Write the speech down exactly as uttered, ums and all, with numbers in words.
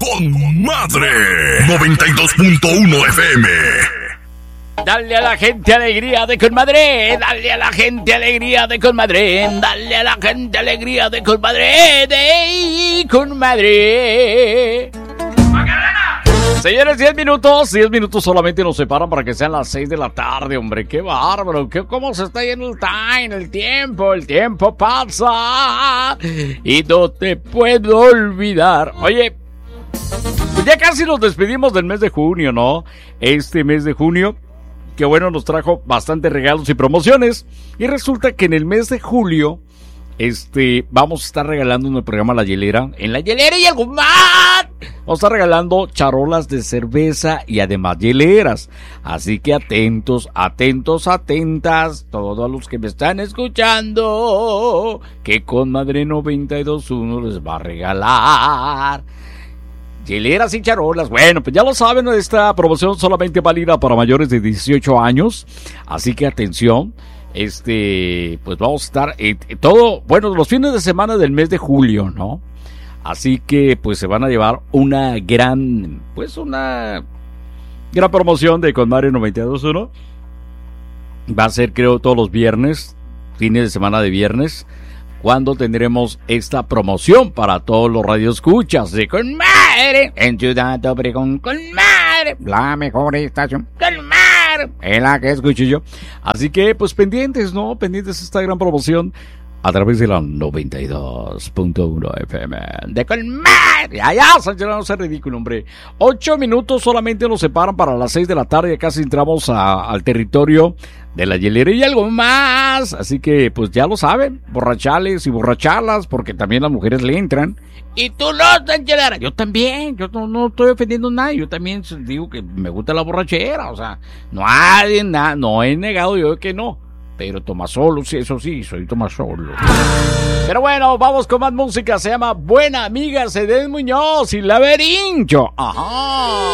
Con Madre noventa y dos punto uno F M. Dale a la gente alegría de Conmadre, dale a la gente alegría de Conmadre, dale a la gente alegría de Conmadre, de Conmadre. Señores, diez minutos, diez minutos solamente nos separan para que sean las seis de la tarde, hombre. Qué bárbaro, qué, cómo se está yendo el time, el tiempo, el tiempo pasa y no te puedo olvidar. Oye, pues ya casi nos despedimos del mes de junio, ¿no? Este mes de junio, que bueno, nos trajo bastantes regalos y promociones. Y resulta que en el mes de julio, este, vamos a estar regalando en el programa La Hielera. En La Hielera y algo más. Vamos a estar regalando charolas de cerveza y además hieleras. Así que atentos, atentos, atentas, todos los que me están escuchando, que con Madre noventa y dos punto uno les va a regalar hieleras y charolas. Bueno, pues ya lo saben, esta promoción solamente válida para mayores de dieciocho años. Así que atención, este, pues vamos a estar eh, todo, bueno, los fines de semana del mes de julio, ¿no? Así que pues se van a llevar una gran, pues una gran promoción de Conmadre noventa y dos punto uno. Va a ser, creo, todos los viernes, fines de semana de viernes, cuando tendremos esta promoción para todos los radioescuchas de Conmadre en Ciudad Obregón. Conmadre, la mejor estación, Conmadre, en la que escucho yo. Así que pues pendientes, ¿no? Pendientes de esta gran promoción a través de la noventa y dos punto uno F M de Conmadre. Ya, ya, Sánchez, no sea ridículo, hombre. Ocho minutos solamente nos separan para las seis de la tarde. Ya casi entramos a, al territorio de La Hielera y algo más. Así que, pues ya lo saben, borrachales y borrachalas, porque también las mujeres le entran. Y tú no, Sánchez. Yo también, yo no, no estoy ofendiendo a nadie. Yo también digo que me gusta la borrachera. O sea, no hay nada, no he negado yo que no. Pero toma solo, sí, eso sí, soy toma solo. Pero bueno, vamos con más música. Se llama Buena Amiga Cedén Muñoz y Laberinto. Ajá.